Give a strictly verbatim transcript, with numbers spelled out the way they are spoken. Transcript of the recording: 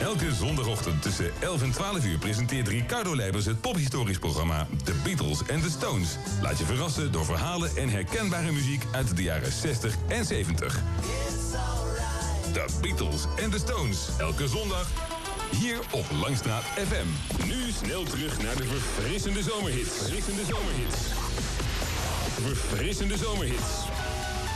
Elke zondagochtend tussen elf en twaalf uur presenteert Ricardo Leibers het pophistorisch programma The Beatles and the Stones. Laat je verrassen door verhalen en herkenbare muziek uit de jaren zestig en zeventig. The Beatles and the Stones. Elke zondag hier op Langstraat F M. Nu snel terug naar de verfrissende zomerhits. Verfrissende zomerhits. Verfrissende zomerhits.